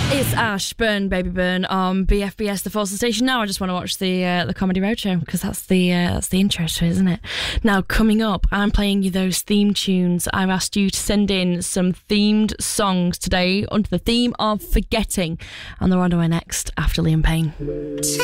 It's Ash, Burn Baby Burn on BFBS, the Forza station. Now I just want to watch the Comedy Roadshow, because that's the intro to it, isn't it? Now, coming up, I'm playing you those theme tunes. I've asked you to send in some themed songs today under the theme of forgetting, and they're on to our next after Liam Payne.